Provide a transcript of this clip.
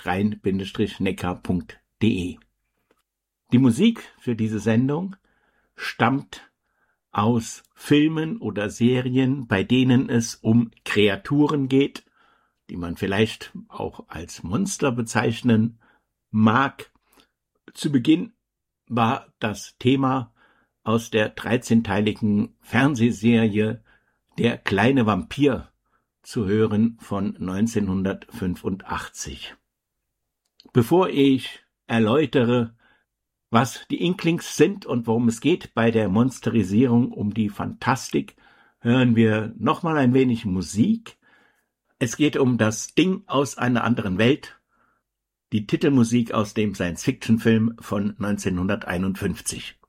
rhein-neckar.de. Die Musik für diese Sendung stammt aus Filmen oder Serien, bei denen es um Kreaturen geht, die man vielleicht auch als Monster bezeichnen mag. Zu Beginn war das Thema aus der 13-teiligen Fernsehserie Der kleine Vampir zu hören von 1985. Bevor ich erläutere, was die Inklings sind und worum es geht bei der Monsterisierung um die Fantastik, hören wir nochmal ein wenig Musik. Es geht um das Ding aus einer anderen Welt, die Titelmusik aus dem Science-Fiction-Film von 1951.